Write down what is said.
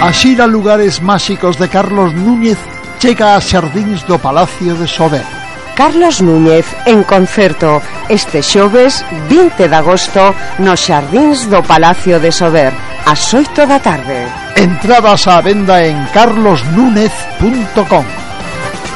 A xira Lugares Máxicos de Carlos Núñez chega ás xardíns do Palacio de Sober. Carlos Núñez en concerto este xoves 20 de agosto nos xardíns do Palacio de Sober ás 8 da tarde. Entradas á venda en carlosnúñez.com.